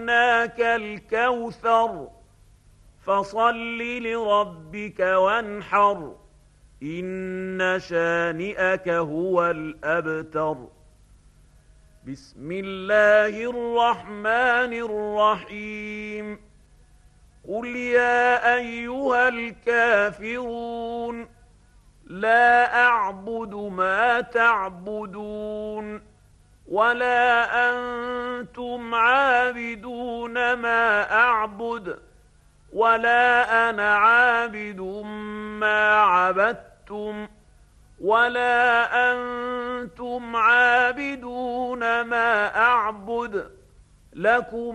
أعطيناك الكوثر فصل لربك وانحر إن شانئك هو الأبتر. بسم الله الرحمن الرحيم. قل يا أيها الكافرون لا أعبد ما تعبدون ولا أنتم عابدون ما أعبد ولا أنا عابد ما عبدتم ولا أنتم عابدون ما أعبد لكم